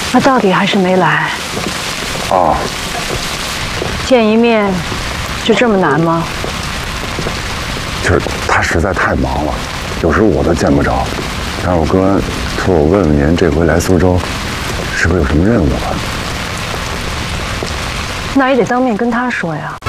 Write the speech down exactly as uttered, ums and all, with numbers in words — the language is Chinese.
他到底还是没来。 哦， 见一面就这么难吗？ 就是他实在太忙了，有时我都见不着。然后我哥托我问问您，这回来苏州，是不是有什么任务啊？ 那也得当面跟他说呀。